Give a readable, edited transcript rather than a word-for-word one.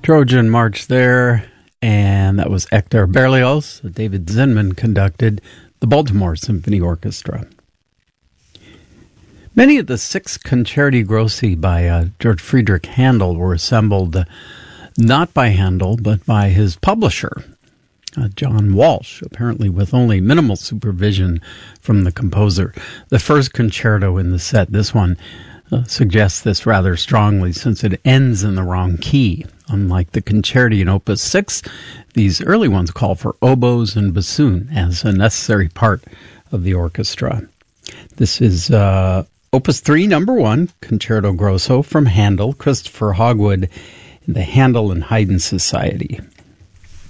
Trojan March there, and that was Hector Berlioz. David Zinman conducted the Baltimore Symphony Orchestra. Many of the 6 Concerti Grossi by George Friedrich Handel were assembled not by Handel, but by his publisher, John Walsh, apparently with only minimal supervision from the composer. The first concerto in the set, this one, suggests this rather strongly since it ends in the wrong key. Unlike the concerti in Opus 6, these early ones call for oboes and bassoon as a necessary part of the orchestra. This is Opus 3, number 1, Concerto Grosso from Handel, Christopher Hogwood, in the Handel and Haydn Society.